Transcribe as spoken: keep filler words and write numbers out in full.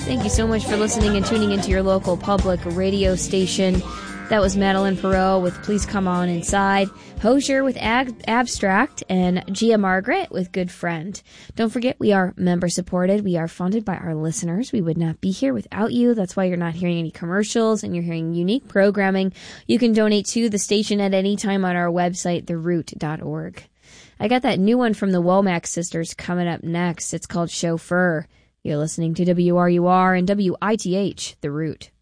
Thank you so much for listening and tuning into your local public radio station. That was Madeline Perot with Please Come On Inside, Hosier with Ab- Abstract, and Gia Margaret with Good Friend. Don't forget, we are member-supported. We are funded by our listeners. We would not be here without you. That's why you're not hearing any commercials and you're hearing unique programming. You can donate to the station at any time on our website, the root dot org. I got that new one from the Womack sisters coming up next. It's called Chauffeur. You're listening to W R U R and W I T H, The Root.